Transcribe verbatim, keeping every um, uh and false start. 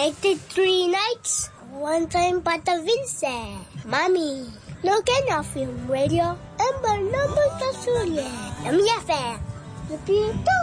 Connected three nights. One time Pata Vince. Mami. Logan of Film Radio. Ember number Tasulia. M F M. The Pito.